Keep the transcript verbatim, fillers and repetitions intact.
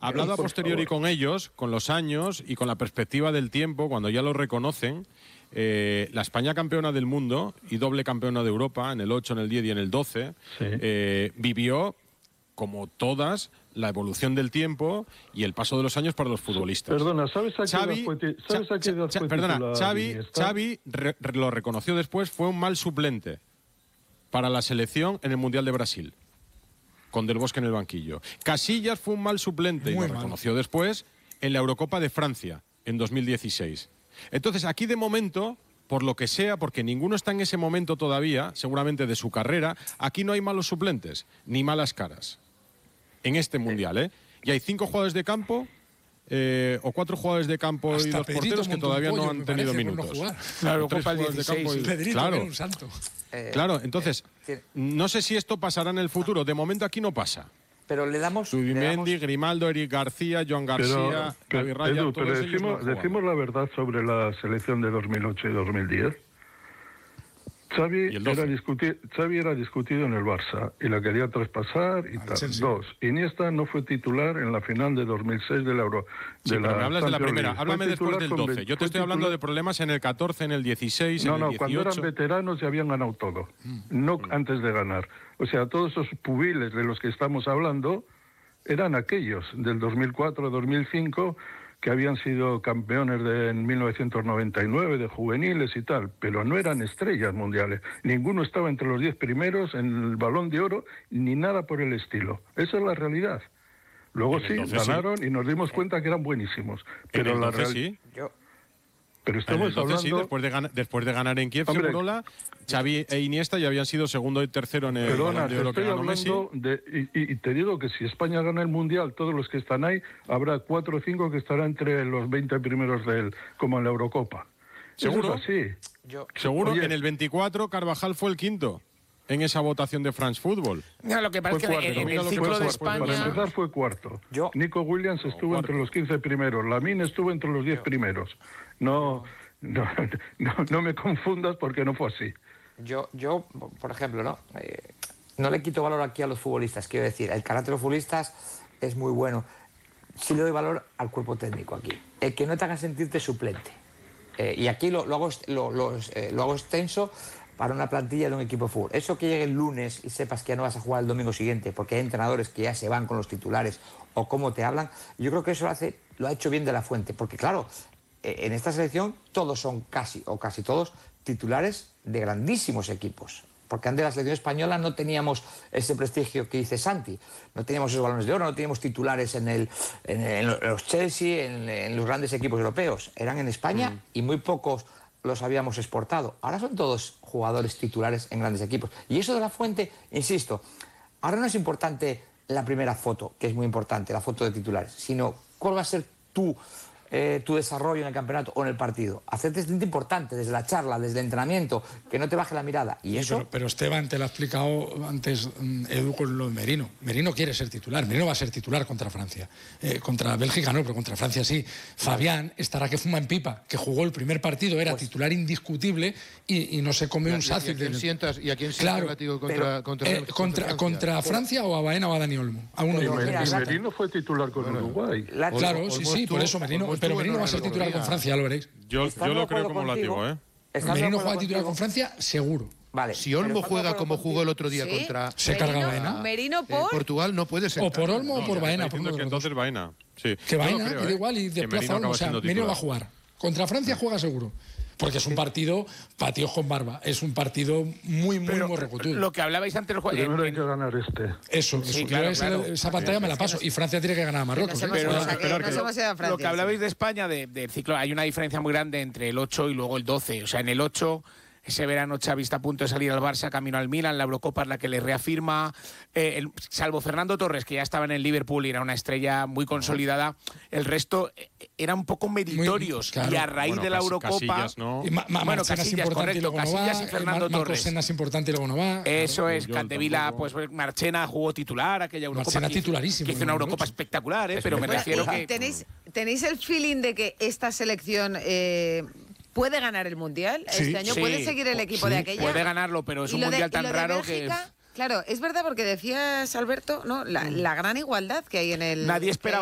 hablado a posteriori con ellos, con los años y con la perspectiva del tiempo, cuando ya lo reconocen, eh, la España campeona del mundo y doble campeona de Europa en el ocho, en el diez y en el doce, sí. eh, vivió, como todas, la evolución del tiempo y el paso de los años para los futbolistas. Perdona, ¿sabes a qué Xavi, edad fue, ¿sabes a qué edad Cha, fue perdona, titular Xavi, Iniesta? Xavi re, re, lo reconoció después, fue un mal suplente para la selección en el Mundial de Brasil, con Del Bosque en el banquillo. Casillas fue un mal suplente Muy y lo mal. reconoció después en la Eurocopa de Francia en dos mil dieciséis. Entonces, aquí de momento, por lo que sea, porque ninguno está en ese momento todavía, seguramente de su carrera, aquí no hay malos suplentes, ni malas caras. En este Mundial, ¿eh? Y hay cinco jugadores de campo, eh, o cuatro jugadores de campo Hasta y dos Pedrito porteros que todavía no han tenido minutos. No claro, Copa de campo y... Pedrito, claro, un santo. Eh, claro, entonces, eh, no sé si esto pasará en el futuro. De momento aquí no pasa. Pero le damos... Zubimendi, le damos... Grimaldo, Eric García, Joan García, pero, Javi Raya, Edu, todos pero ellos decimos, no decimos la verdad sobre la selección de dos mil ocho y dos mil diez. Xavi era, discutir, Xavi era discutido en el Barça y la quería traspasar y tal. Sí. Dos, Iniesta no fue titular en la final de dos mil seis de la Euro. Sí, de pero la me hablas de la primera, League. háblame después del doce. Yo te estoy hablando de problemas en el catorce, en el dieciséis, no, en el dieciocho. No, no, cuando eran veteranos ya habían ganado todo, no mm. antes de ganar. O sea, todos esos pubiles de los que estamos hablando eran aquellos del dos mil cuatro, dos mil cinco... que habían sido campeones de, en mil novecientos noventa y nueve de juveniles y tal, pero no eran estrellas mundiales. Ninguno estaba entre los diez primeros en el Balón de Oro, ni nada por el estilo. Esa es la realidad. Luego sí, ganaron sí. y nos dimos cuenta que eran buenísimos. Pero la realidad... Sí. Yo... Pero estamos hablando... Sí, después de, ganar, después de ganar en Kiev, Hombre, Segurola, Xavi e Iniesta ya habían sido segundo y tercero en el Perdona, Balón de Oro que ganó Messi. De, y, y te digo que si España gana el Mundial, todos los que están ahí, habrá cuatro o cinco que estarán entre los veinte primeros de él, como en la Eurocopa. ¿Seguro? Eso es así. Yo, Seguro Oye, que en el veinticuatro Carvajal fue el quinto en esa votación de France Football. Mira, lo que pasa es que cuarto, en, en el ciclo de España... Para empezar fue cuarto. Yo, Nico Williams no, estuvo cuarto. entre los quince primeros. Lamine estuvo entre los diez primeros. No... No, no, no me confundas porque no fue así. Yo, yo por ejemplo, no eh, no le quito valor aquí a los futbolistas. Quiero decir, el carácter de los futbolistas es muy bueno. Sí le doy valor al cuerpo técnico aquí. El que no te haga sentirte suplente. Eh, y aquí lo, lo, hago, lo, lo, eh, lo hago extenso para una plantilla de un equipo de fútbol. Eso que llegue el lunes y sepas que ya no vas a jugar el domingo siguiente porque hay entrenadores que ya se van con los titulares o cómo te hablan, yo creo que eso lo, hace, lo ha hecho bien de la Fuente. Porque claro... en esta selección todos son casi, o casi todos, titulares de grandísimos equipos. Porque antes de la selección española no teníamos ese prestigio que dice Santi. No teníamos esos balones de oro, no teníamos titulares en, el, en, en los Chelsea, en, en los grandes equipos europeos. Eran en España mm. y muy pocos los habíamos exportado. Ahora son todos jugadores titulares en grandes equipos. Y eso de la Fuente, insisto, ahora no es importante la primera foto, que es muy importante, la foto de titulares, sino cuál va a ser tu... Eh, tu desarrollo en el campeonato o en el partido. Hacerte distinto importante desde la charla, desde el entrenamiento, que no te baje la mirada. Y eso... Pero, pero Esteban, te lo ha explicado antes Edu con lo de Merino. Merino quiere ser titular. Merino va a ser titular contra Francia. Eh, contra Bélgica no, pero contra Francia sí. Fabián estará que fuma en pipa, que jugó el primer partido, era pues, titular indiscutible y, y no se come un sacio. ¿Y a quién sientas, ¿y a quién claro, contra, pero, contra, eh, contra, contra, contra Francia o a Baena o a Dani Olmo? A uno pero, de mira, y Merino fue titular con bueno, Uruguay. La, claro, sí, sí, por eso Merino. Pero Merino va a ser titular con Francia, ya lo veréis. Yo, yo lo creo como lativo, ¿eh? Merino juega titular con Francia, seguro. Vale. Si Olmo juega como jugó el otro día ¿sí? contra... Se carga Baena. Merino por... Eh, Portugal no puede ser. O por Olmo no, o por Baena. Por que entonces Baena. Sí. Que Baena, creo, que da igual y desplaza Olmo. O sea, Merino va a jugar. Contra Francia juega seguro. Porque es un partido patíos con barba. Es un partido muy, muy morrecotudo. Lo que hablabais antes... Primero hay que ganar este. Eso, sí, eso. Claro, esa, claro. esa pantalla me la paso. Y Francia tiene que ganar a Marruecos. No ¿eh? Pero, o sea, que no lo, Francia, lo que hablabais de España, del de ciclo, hay una diferencia muy grande entre el ocho y luego el doce. O sea, en el ocho... Ese verano Xavi está a punto de salir al Barça, camino al Milan, la Eurocopa es la que le reafirma, eh, el, salvo Fernando Torres, que ya estaba en el Liverpool y era una estrella muy consolidada, el resto eh, eran un poco meritorios. Muy, claro. Y a raíz bueno, de la Eurocopa... Casillas, ¿no? Y ma, ma, bueno, Casillas, correcto, y Casillas y Fernando Mar Torres. Marcos es importante y luego no va. Eso es, Cantevila, pues Marchena jugó titular aquella Eurocopa. Marchena titularísimo. Que hizo una Eurocopa espectacular, ¿eh? Pero me refiero que... ¿Tenéis, ¿Tenéis el feeling de que esta selección... Eh, ¿puede ganar el Mundial sí, este año? Sí, ¿Puede seguir el equipo sí, de aquella? Puede ganarlo, pero es un Mundial de, tan raro Bélgica, que... Claro, es verdad porque decías, Alberto, ¿no? La, la gran igualdad que hay en el... Nadie esperaba